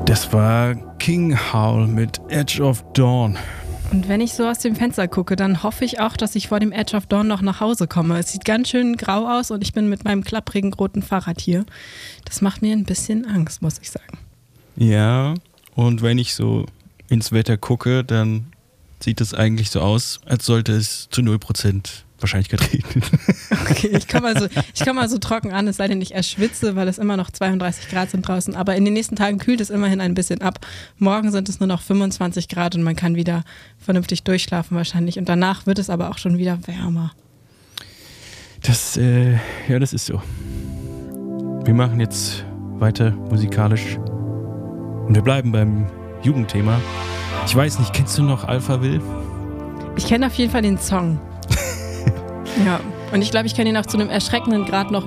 Das war King Howl mit Edge of Dawn. Und wenn ich so aus dem Fenster gucke, dann hoffe ich auch, dass ich vor dem Edge of Dawn noch nach Hause komme. Es sieht ganz schön grau aus und ich bin mit meinem klapprigen roten Fahrrad hier. Das macht mir ein bisschen Angst, muss ich sagen. Ja, und wenn ich so ins Wetter gucke, dann sieht es eigentlich so aus, als sollte es zu 0% Wahrscheinlichkeit regnen. Okay, ich komme mal so trocken an, es sei denn, ich erschwitze, weil es immer noch 32 Grad sind draußen. Aber in den nächsten Tagen kühlt es immerhin ein bisschen ab. Morgen sind es nur noch 25 Grad und man kann wieder vernünftig durchschlafen wahrscheinlich. Und danach wird es aber auch schon wieder wärmer. Das ist so. Wir machen jetzt weiter musikalisch. Und wir bleiben beim Jugendthema. Ich weiß nicht, kennst du noch Alphaville? Ich kenne auf jeden Fall den Song. Ja, und ich glaube, ich kenne ihn auch zu einem erschreckenden Grad noch